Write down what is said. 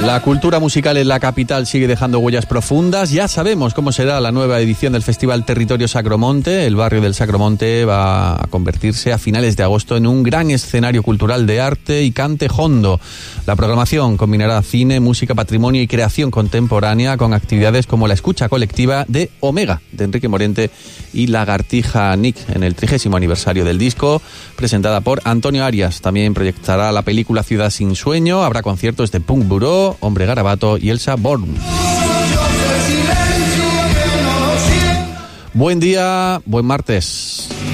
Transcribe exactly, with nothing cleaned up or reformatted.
La cultura musical en la capital sigue dejando huellas profundas. Ya sabemos cómo será la nueva edición del Festival Territorio Sacromonte. El barrio del Sacromonte va a convertirse a finales de agosto en un gran escenario cultural de arte y cante hondo. La programación combinará cine, música, patrimonio y creación contemporánea con actividades como la escucha colectiva de Omega, de Enrique Morente, y Lagartija Nick, en el trigésimo aniversario del disco, presentada por Antonio Arias. También proyectará la película Ciudad sin sueño. Habrá conciertos de Punk Buró, Hombre Garabato y Elsa Born. Buen día, buen martes.